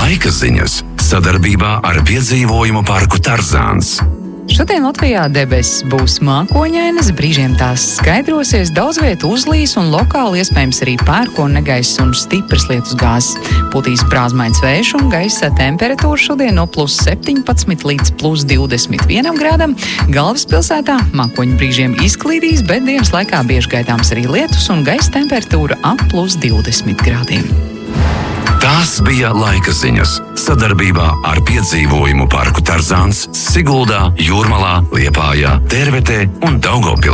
Laika ziņas sadarbībā ar piedzīvojumu parku Tarzāns. Šodien Latvijā debesis būs mākoņainas, brīžiem tās skaidrosies, daudz vietu uzlīs un lokāli iespējams arī pērkona negaiss un stipras lietus gāzes. Putīs brāzmains vējš un gaisa temperatūra šodien no +17 līdz +21 grādam. Galvaspilsētā mākoņu brīžiem izklīdīs, bet dienas laikā bieži gaidāms arī lietus un gaisa temperatūra ap +20 grādiem. Tās bija laika ziņas sadarbībā ar piedzīvojumu parku Tarzāns Siguldā, Jūrmalā, Liepājā, Tērvetē un Daugavpilī.